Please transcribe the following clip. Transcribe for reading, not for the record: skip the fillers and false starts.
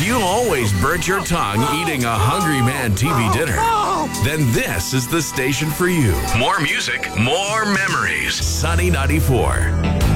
If you always burnt your tongue eating a Hungry Man TV dinner, then this is the station for you. More music, more memories. Sunny 94.